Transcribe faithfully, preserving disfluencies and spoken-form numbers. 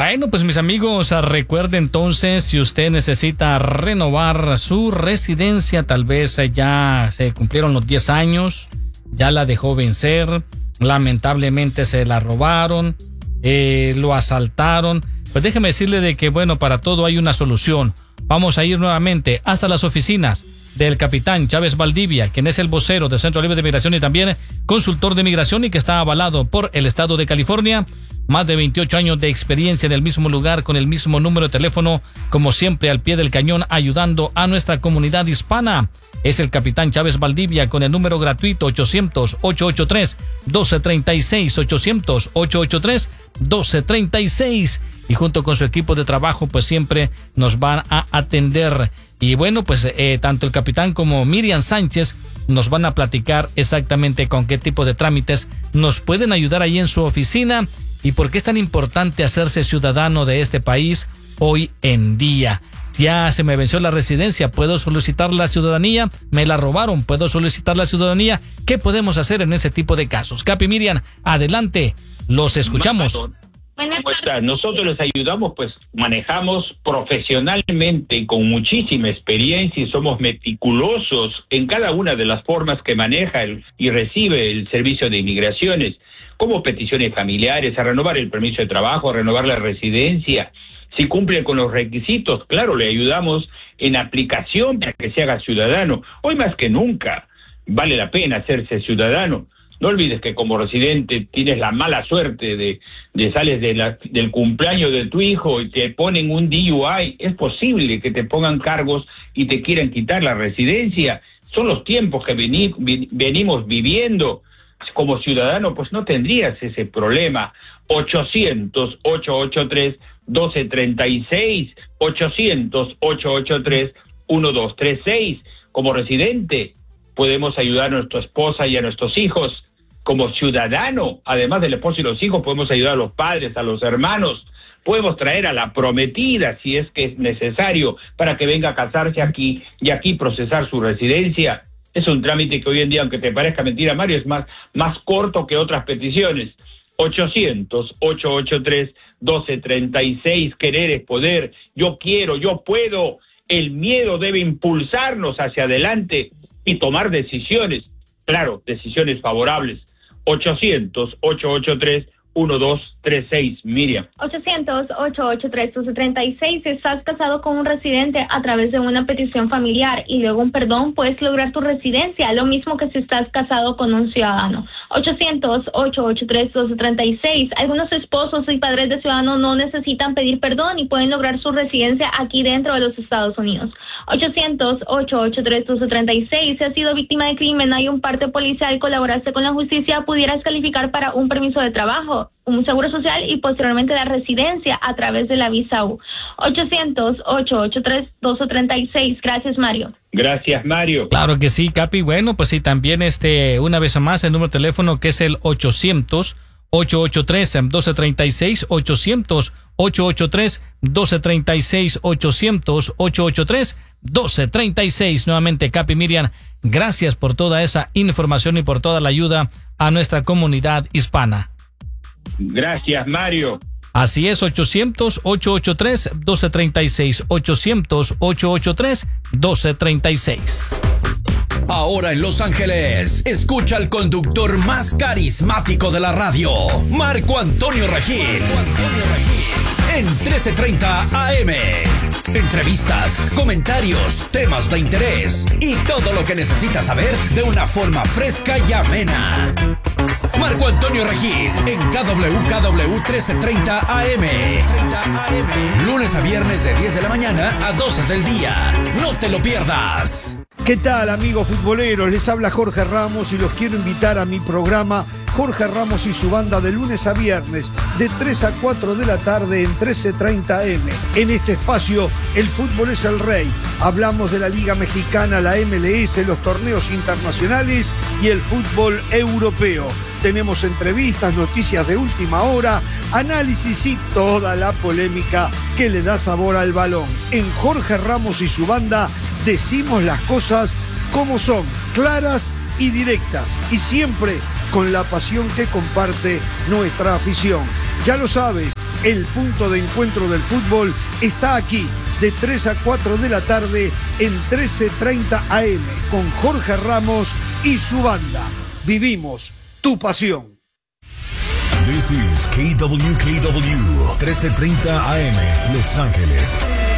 Bueno, pues mis amigos, recuerde entonces, si usted necesita renovar su residencia, tal vez ya se cumplieron los diez años, ya la dejó vencer, lamentablemente se la robaron, eh, lo asaltaron. Pues déjeme decirle de que, bueno, para todo hay una solución. Vamos a ir nuevamente hasta las oficinas del capitán Chávez Valdivia, quien es el vocero del Centro Libre de Migración y también consultor de migración y que está avalado por el estado de California. Más de veintiocho años de experiencia en el mismo lugar, con el mismo número de teléfono, como siempre al pie del cañón, ayudando a nuestra comunidad hispana. Es el capitán Chávez Valdivia con el número gratuito ochocientos, ochocientos ochenta y tres, doce treinta y seis, ochocientos, ochocientos ochenta y tres, doce treinta y seis. Y junto con su equipo de trabajo, pues siempre nos van a atender. Y bueno, pues eh, tanto el capitán como Miriam Sánchez nos van a platicar exactamente con qué tipo de trámites nos pueden ayudar ahí en su oficina y por qué es tan importante hacerse ciudadano de este país hoy en día. Ya se me venció la residencia, ¿puedo solicitar la ciudadanía? Me la robaron, ¿puedo solicitar la ciudadanía? ¿Qué podemos hacer en ese tipo de casos? Capi, Miriam, adelante, los escuchamos. ¿Cómo estás? Nosotros les ayudamos, pues manejamos profesionalmente y con muchísima experiencia y somos meticulosos en cada una de las formas que maneja el, y recibe el servicio de inmigraciones, como peticiones familiares, a renovar el permiso de trabajo, a renovar la residencia. Si cumplen con los requisitos, claro, le ayudamos en aplicación para que se haga ciudadano. Hoy más que nunca vale la pena hacerse ciudadano. No olvides que como residente tienes la mala suerte de, de sales de la, del cumpleaños de tu hijo y te ponen un D U I. Es posible que te pongan cargos y te quieran quitar la residencia. Son los tiempos que veni, vi, venimos viviendo. Como ciudadano, pues no tendrías ese problema. ochocientos, ochocientos ochenta y tres, doce treinta y seis, ochocientos, ochocientos ochenta y tres, doce treinta y seis. Como residente, podemos ayudar a nuestra esposa y a nuestros hijos. Como ciudadano, además del esposo y los hijos, podemos ayudar a los padres, a los hermanos. Podemos traer a la prometida, si es que es necesario, para que venga a casarse aquí y aquí procesar su residencia. Es un trámite que hoy en día, aunque te parezca mentira, Mario, es más, más corto que otras peticiones. ochocientos, ochocientos ochenta y tres, doce treinta y seis. Querer es poder. Yo quiero, yo puedo. El miedo debe impulsarnos hacia adelante y tomar decisiones. Claro, decisiones favorables. ochocientos, ochocientos ochenta y tres, doce treinta y seis. Miriam. ochocientos, ochocientos ochenta y tres, doce treinta y seis. Si estás casado con un residente a través de una petición familiar y luego un perdón, puedes lograr tu residencia, lo mismo que si estás casado con un ciudadano. ochocientos, ochocientos ochenta y tres, doce treinta y seis. Algunos esposos y padres de ciudadanos no necesitan pedir perdón y pueden lograr su residencia aquí dentro de los Estados Unidos. ochocientos, ochocientos ochenta y tres, doce treinta y seis. Si has sido víctima de crimen, hay un parte policial, colaboraste con la justicia, pudieras calificar para un permiso de trabajo, un seguro social y posteriormente la residencia a través de la visa U. ochocientos, ochocientos ochenta y tres, doce treinta y seis. Gracias, Mario. Gracias, Mario. Claro que sí, Capi. Bueno, pues sí, también este, una vez más, el número de teléfono que es el ochocientos, ochocientos ochenta y tres, doce treinta y seis, ochocientos, ochocientos ochenta y tres, doce treinta y seis, ochocientos, ochocientos ochenta y tres, doce treinta y seis. Nuevamente, Capi, Miriam, gracias por toda esa información y por toda la ayuda a nuestra comunidad hispana. Gracias, Mario. Así es, ochocientos, ochocientos ochenta y tres, doce treinta y seis, ochocientos, ochocientos ochenta y tres, doce treinta y seis. Ahora en Los Ángeles, escucha al conductor más carismático de la radio, Marco Antonio Regil. Marco Antonio Regil. En trece treinta A M. Entrevistas, comentarios, temas de interés y todo lo que necesitas saber de una forma fresca y amena. Marco Antonio Regil en K W K W trece treinta A M. Lunes a viernes de diez de la mañana a doce del día. No te lo pierdas. ¿Qué tal, amigos futboleros? Les habla Jorge Ramos y los quiero invitar a mi programa Jorge Ramos y su banda de lunes a viernes de tres a cuatro de la tarde en trece treinta A M. En este espacio, el fútbol es el rey. Hablamos de la Liga Mexicana, la M L S, los torneos internacionales y el fútbol europeo. Tenemos entrevistas, noticias de última hora, análisis y toda la polémica que le da sabor al balón. En Jorge Ramos y su banda decimos las cosas como son, claras y directas, y siempre con la pasión que comparte nuestra afición. Ya lo sabes, El punto de encuentro del fútbol está aquí, de tres a cuatro de la tarde en trece treinta A M, con Jorge Ramos y su banda. Vivimos tu pasión. This is K W K W, trece treinta A M, Los Ángeles.